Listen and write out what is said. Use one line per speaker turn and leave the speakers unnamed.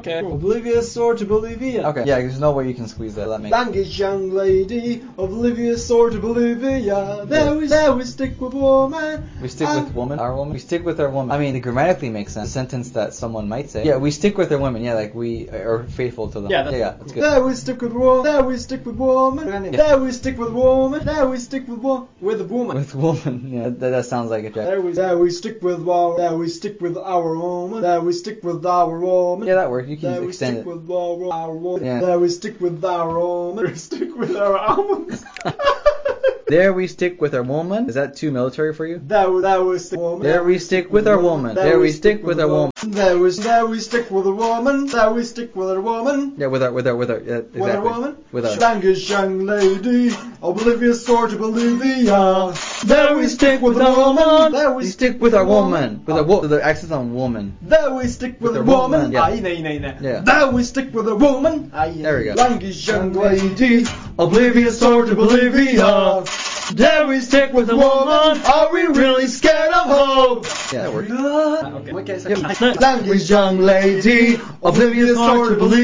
Okay. Oblivious or to Bolivia.
Okay. Yeah, there's no way you can squeeze that. That makes
Language young lady, oblivious or to Bolivia. There we stick with woman.
We stick with woman? Our woman? We stick with our woman. I mean, it grammatically makes sense. A sentence that someone might say. Yeah, we stick with our women. Yeah, like we are faithful to them.
Yeah,
that's good.
There we stick with woman. There we stick with woman.
Yeah.
There we stick with woman. There we stick with woman. With woman.
With woman. Yeah, that sounds like it, Jack.
There we stick with our. There we stick with our woman. There we stick with our woman.
Yeah, that works. You can
There we
extend
stick
it.
with our woman.
Yeah.
There we stick with our woman. We stick with our almonds.
There we stick with our woman. Is that too military for you?
There we stick woman.
There we stick with our woman. There we stick with our woman.
There we stick with a woman. There we stick with a woman.
Yeah, with our. Yeah, exactly.
With a woman.
With our.
Language young lady, oblivious or to Bolivia. There we stick with a woman. There
We stick with our woman. With a the accent on woman.
There we stick with a woman.
Yeah.
Yeah.
Yeah.
There we stick with a woman.
There we go.
Language young lady, oblivious or to Bolivia. There we stick with a woman. Are we really scared of hope?
Yeah, that works.
Okay. Language young lady, oblivious or to Bolivia.